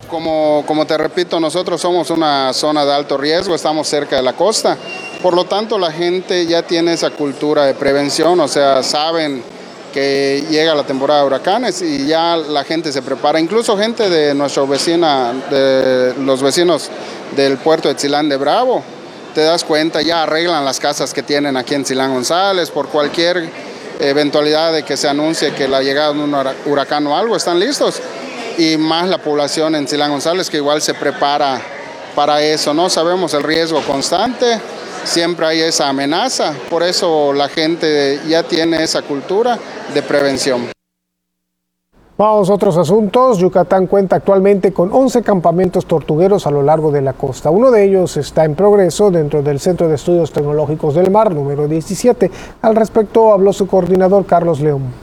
Como te repito, nosotros somos una zona de alto riesgo, estamos cerca de la costa, por lo tanto la gente ya tiene esa cultura de prevención, o sea, saben que llega la temporada de huracanes y ya la gente se prepara, incluso gente de nuestra vecina, de los vecinos del puerto de Tzilán de Bravo, te das cuenta, ya arreglan las casas que tienen aquí en Tzilán González, por cualquier eventualidad de que se anuncie que la llegada de un huracán o algo, están listos. Y más la población en Tzilán González que igual se prepara para eso, ¿no? Sabemos el riesgo constante, siempre hay esa amenaza, por eso la gente ya tiene esa cultura de prevención. Vamos a otros asuntos. Yucatán cuenta actualmente con 11 campamentos tortugueros a lo largo de la costa. Uno de ellos está en progreso dentro del Centro de Estudios Tecnológicos del Mar, número 17. Al respecto habló su coordinador, Carlos León.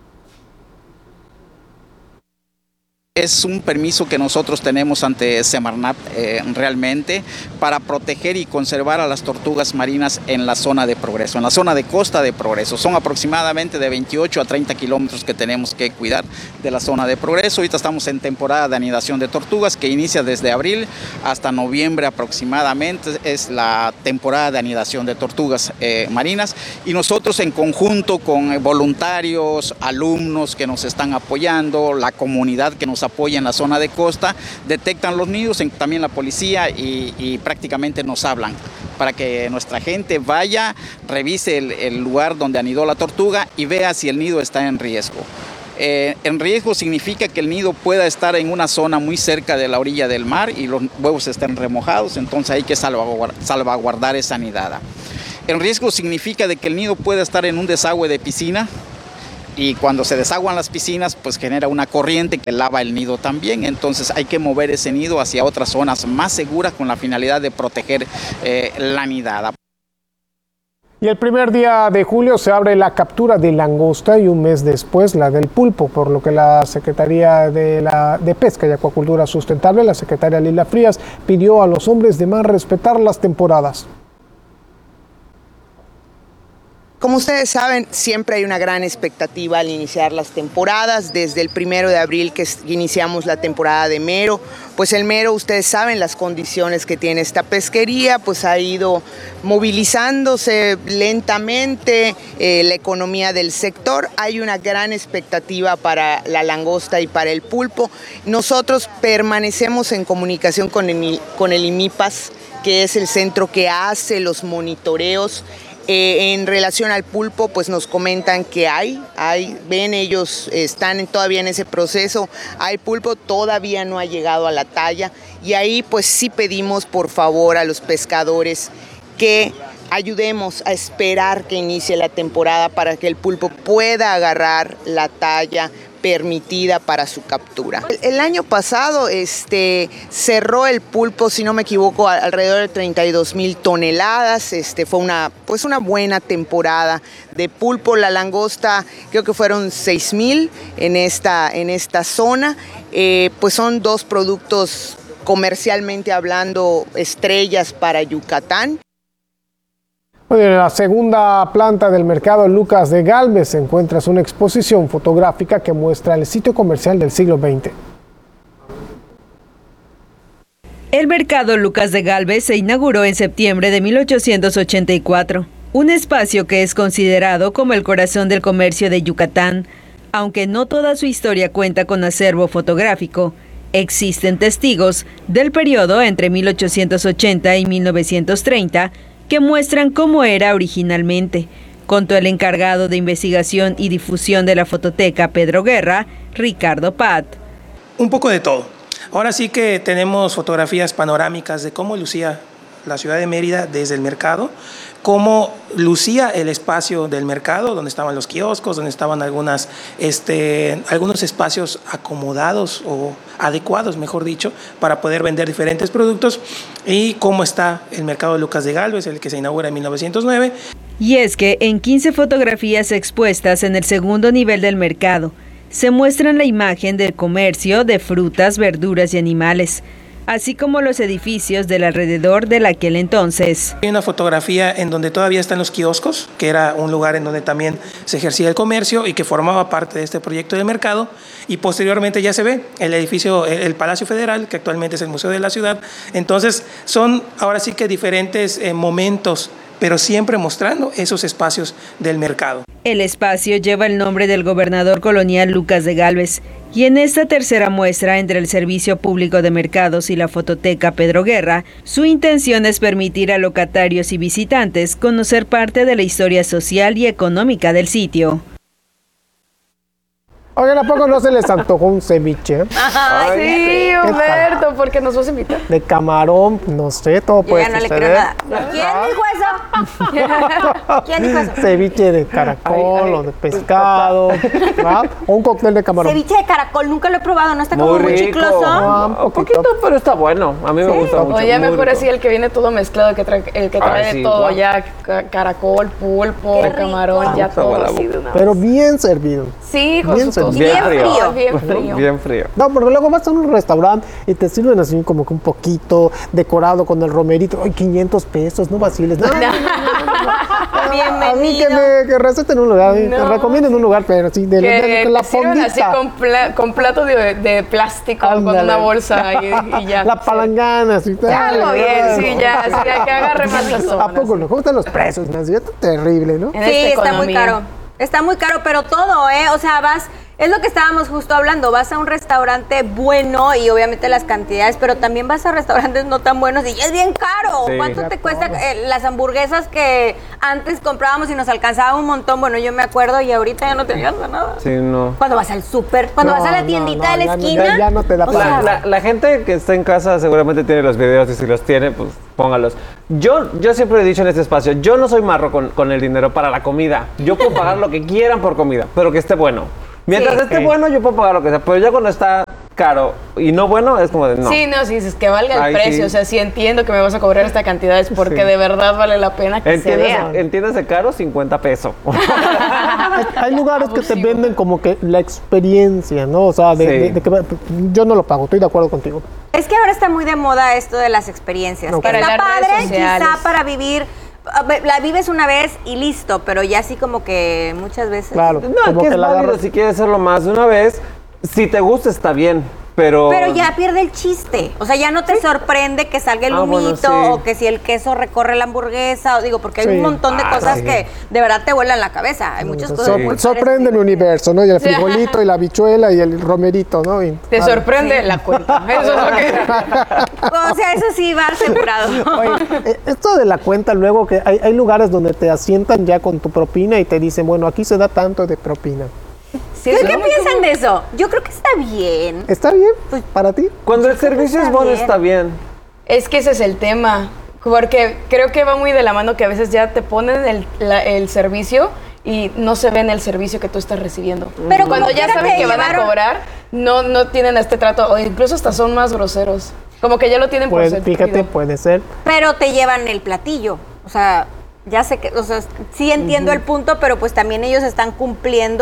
Es un permiso que nosotros tenemos ante Semarnat realmente para proteger y conservar a las tortugas marinas en la zona de progreso, en la zona de costa de progreso. Son aproximadamente de 28 a 30 kilómetros que tenemos que cuidar de la zona de progreso. Ahorita estamos en temporada de anidación de tortugas que inicia desde abril hasta noviembre aproximadamente. Es la temporada de anidación de tortugas marinas y nosotros en conjunto con voluntarios, alumnos que nos están apoyando, la comunidad que nos apoya en la zona de costa, detectan los nidos, también la policía y prácticamente nos hablan para que nuestra gente vaya, revise el lugar donde anidó la tortuga y vea si el nido está en riesgo. En riesgo significa que el nido pueda estar en una zona muy cerca de la orilla del mar y los huevos estén remojados, entonces hay que salvaguardar esa nidada. En riesgo significa de que el nido pueda estar en un desagüe de piscina, y cuando se desaguan las piscinas, pues genera una corriente que lava el nido también. Entonces hay que mover ese nido hacia otras zonas más seguras con la finalidad de proteger la nidada. Y el primer día de julio se abre la captura de langosta y un mes después la del pulpo, por lo que la Secretaría de Pesca y Acuacultura Sustentable, la secretaria Lila Frías, pidió a los hombres de mar respetar las temporadas. Como ustedes saben, siempre hay una gran expectativa al iniciar las temporadas. Desde el 1 de abril que iniciamos la temporada de mero, pues el mero, ustedes saben las condiciones que tiene esta pesquería, pues ha ido movilizándose lentamente la economía del sector. Hay una gran expectativa para la langosta y para el pulpo. Nosotros permanecemos en comunicación con el IMIPAS, que es el centro que hace los monitoreos. En relación al pulpo, pues nos comentan que ven, ellos están todavía en ese proceso, hay pulpo, todavía no ha llegado a la talla y ahí pues sí pedimos por favor a los pescadores que ayudemos a esperar que inicie la temporada para que el pulpo pueda agarrar la talla permitida para su captura. El año pasado cerró el pulpo, si no me equivoco, alrededor de 32,000 toneladas. Fue una buena temporada de pulpo. La langosta creo que fueron 6,000 en esta zona. Pues son dos productos comercialmente hablando estrellas para Yucatán. En la segunda planta del mercado Lucas de Gálvez encuentras una exposición fotográfica que muestra el sitio comercial del siglo XX. El mercado Lucas de Gálvez se inauguró en septiembre de 1884, un espacio que es considerado como el corazón del comercio de Yucatán. Aunque no toda su historia cuenta con acervo fotográfico, existen testigos del periodo entre 1880 y 1930 que muestran cómo era originalmente, contó el encargado de investigación y difusión de la fototeca Pedro Guerra, Ricardo Pat. Un poco de todo. Ahora sí que tenemos fotografías panorámicas de cómo lucía la ciudad de Mérida desde el mercado, cómo lucía el espacio del mercado, donde estaban los kioscos, donde estaban algunos espacios acomodados o adecuados, mejor dicho, para poder vender diferentes productos, y cómo está el mercado de Lucas de Gálvez, el que se inaugura en 1909. Y es que en 15 fotografías expuestas en el segundo nivel del mercado, se muestran la imagen del comercio de frutas, verduras y animales, así como los edificios del alrededor de aquel entonces. Hay una fotografía en donde todavía están los kioscos, que era un lugar en donde también se ejercía el comercio y que formaba parte de este proyecto del mercado, y posteriormente ya se ve el edificio, el Palacio Federal, que actualmente es el Museo de la Ciudad. Entonces son ahora sí que diferentes momentos, pero siempre mostrando esos espacios del mercado. El espacio lleva el nombre del gobernador colonial Lucas de Gálvez, y en esta tercera muestra entre el Servicio Público de Mercados y la Fototeca Pedro Guerra, su intención es permitir a locatarios y visitantes conocer parte de la historia social y económica del sitio. Oigan, ¿a poco no se les antojó un ceviche? Ay, sí, Humberto, ¿por qué nos vas a invitar? De camarón, no sé, todo puede Ya no le suceder. creo nada. ¿Quién dijo eso? ¿Quién dijo eso? Ceviche de caracol o de pescado, ¿verdad? O un cóctel de camarón. Ceviche de caracol, nunca lo he probado, ¿no está como Muy muy rico. chicloso? Un poquito, pero está bueno. A mí me gusta mucho. Oye, muy mejor rico. así el que viene todo mezclado, el que trae sí, todo guau. ya, caracol, pulpo, Qué rico. camarón, ya Agua todo la así boca. de una Pero bien servido. Sí, con bien su tosto. Bien frío. Bien frío. Bien frío. No, porque luego vas a un restaurante y te sirven así como que un poquito decorado con el romerito. Ay, 500 pesos, no vaciles. No, no, no, no, no. A mí que receten un lugar, que recomienden un lugar, pero sí, de la te sirven así fondita. con plato de plástico, con Ándale. una bolsa y ya. La palangana, así. Algo bien, sí, ya, sí, que agarre más sazón. ¿A poco no? ¿Cómo están los precios, Nancy? Está terrible, ¿no? En Sí, esta está muy economía. caro. Está muy caro, pero todo, ¿eh? O sea, es lo que estábamos justo hablando, vas a un restaurante bueno y obviamente las cantidades, pero también vas a restaurantes no tan buenos y es bien caro. Sí. ¿Cuánto te cuesta las hamburguesas que antes comprábamos y nos alcanzaba un montón? Bueno, yo me acuerdo y ahorita ya no te alcanza nada. Sí, no. Cuando vas al súper, cuando vas a la tiendita de la esquina. Ya no te da o sea, La gente que está en casa seguramente tiene los videos y si los tiene, pues póngalos. Yo siempre he dicho en este espacio, yo no soy marro con el dinero para la comida. Yo puedo pagar lo que quieran por comida, pero que esté bueno. Mientras Sí. esté bueno, yo puedo pagar lo que sea. Pero ya cuando está caro y no bueno, es como de no. Sí, no, sí, es que valga el Ay, precio. sí. O sea, si entiendo que me vas a cobrar esta cantidad es porque Sí. de verdad vale la pena que se vea. Entiéndase caro, 50 pesos. Hay lugares que te Abusivo. venden como que la experiencia, ¿no? O sea, Sí. de que yo no lo pago, estoy de acuerdo contigo. Es que ahora está muy de moda esto de las experiencias. Ok. Que Para está las redes padre, sociales. quizá para vivir, la vives una vez y listo, pero ya así como que muchas veces. Claro. No, como que es la válido agarras. si quieres hacerlo más de una vez. Si te gusta, está bien. Pero ya pierde el chiste. O sea, ya no te sorprende que salga el Ah, bueno, humito sí. o que si el queso recorre la hamburguesa. O digo, porque hay Sí. un montón de cosas sí. que de verdad te vuelan la cabeza. Hay muchas cosas muy padres. Sorprende el universo, ¿no? Y el frijolito y la habichuela y el romerito, ¿no? Y- Te sorprende la cuenta. Eso es lo que... O sea, eso sí va asegurado. Oye, esto de la cuenta, luego que hay lugares donde te asientan ya con tu propina y te dicen, bueno, aquí se da tanto de propina. Sí, ¿Qué eso piensan de eso? Yo creo que está bien. ¿Está bien para ti? cuando el servicio es está bueno, bien. está bien. Es que ese es el tema, porque creo que va muy de la mano que a veces ya te ponen el servicio y no se ve en el servicio que tú estás recibiendo. Pero cuando como ya quiera saben te que van a llevaron- cobrar, no tienen este trato, o incluso hasta son más groseros. Como que ya lo tienen por Pues sentido. fíjate, puede ser. Pero te llevan el platillo. O sea, ya sé que, o sea, sí entiendo el punto, pero pues también ellos están cumpliendo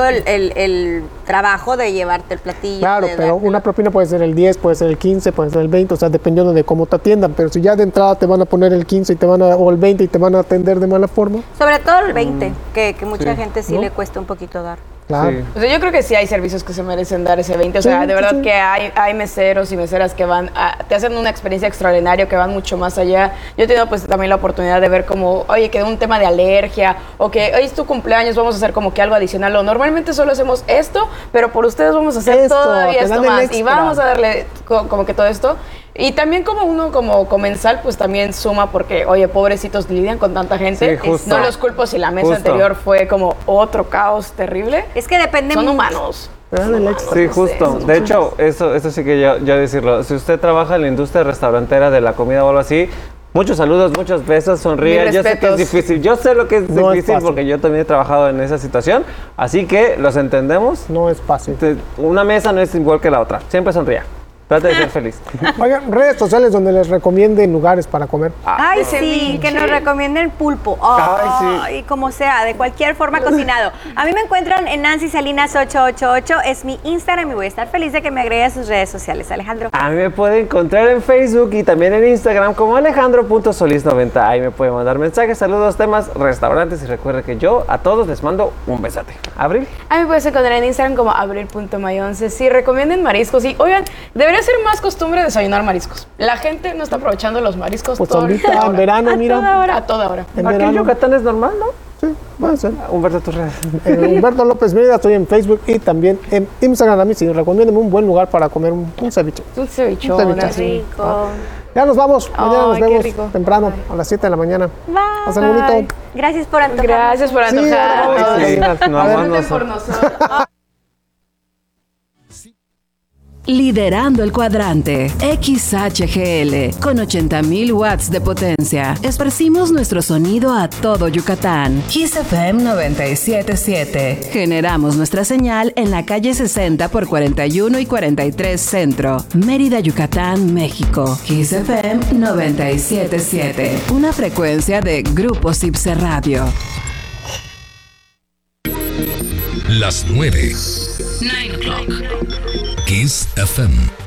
el trabajo de llevarte el platillo. Claro, de pero darte- una propina puede ser el 10, puede ser el 15, puede ser el 20, o sea, dependiendo de cómo te atiendan. Pero si ya de entrada te van a poner el 15 y o el 20 y te van a atender de mala forma, Sobre todo el 20, que mucha sí. gente sí ¿No? le cuesta un poquito dar. claro. Sí. O sea, yo creo que sí hay servicios que se merecen dar ese 20. O sea, Sí, de verdad sí. que hay meseros y meseras que te hacen una experiencia extraordinaria, que van mucho más allá. Yo he tenido pues también la oportunidad de ver como, oye, que un tema de alergia, o que hoy es tu cumpleaños, vamos a hacer como que algo adicional. O normalmente solo hacemos esto, pero por ustedes vamos a hacer Esto, todavía te esto dan el más. Y extra. vamos a darle como que todo esto. Y también como uno como comensal, pues también suma porque, oye, pobrecitos lidian con tanta gente. Sí, justo. No los culpo si la mesa Justo. anterior fue como otro caos terrible. Es que depende Son mucho. humanos. Te dan el extra. Sí, no sé, justo. eso De hecho, eso sí que yo decirlo. Si usted trabaja en la industria restaurantera de la comida o algo así, muchos saludos, muchos besos, sonríe. Mis Yo sé que es respetos. difícil. Yo sé lo que es No es difícil fácil. porque yo también he trabajado en esa situación. Así que los entendemos. No es fácil. Una mesa no es igual que la otra. Siempre sonría. Trata de ser feliz. Oigan, redes sociales donde les recomienden lugares para comer. Ay, sí, que nos recomienden pulpo. Ay, Y como sea, de cualquier forma cocinado. A mí me encuentran en Nancy Salinas 888, es mi Instagram y voy a estar feliz de que me agregue a sus redes sociales. Alejandro. A mí me pueden encontrar en Facebook y también en Instagram como alejandro.solis90. Ahí me pueden mandar mensajes, saludos, temas, restaurantes y recuerden que yo a todos les mando un besote. Abril. A mí me puedes encontrar en Instagram como abril.may11. Sí, recomienden mariscos. Y oigan, debería ser más costumbre desayunar mariscos. La gente no está aprovechando los mariscos Pues toda ahorita, la en hora. verano, mira. A toda hora. En Aquí en verano. Yucatán es normal, ¿no? Sí, puede ser. Humberto, tus redes. Humberto López Mérida, estoy en Facebook y también en Instagram. A mí sí, recomiéndeme un buen lugar para comer un ceviche. Un cevichón. Un ceviche. así. Rico. Ya nos vamos, mañana nos Ay, qué vemos rico. temprano, a las 7 de la mañana. Bye. Pasen bonito. Gracias por antojar. Gracias por Sí, antojar. ahora vamos a Sí, no, Disfruten vamos. por nosotros. Liderando el cuadrante, XHGL, con 80,000 watts de potencia. Esparcimos nuestro sonido a todo Yucatán. Kiss FM 97.7. Generamos nuestra señal en la calle 60 por 41 y 43 Centro, Mérida, Yucatán, México. Kiss FM 97.7. Una frecuencia de Grupo Cipse Radio. Las 9. 9 o'clock. Kiss FM.